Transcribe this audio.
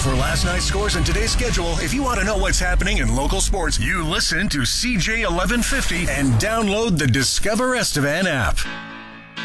For last night's scores and today's schedule, if you want to know what's happening in local sports, you listen to CJ 1150 and download the Discover Estevan app.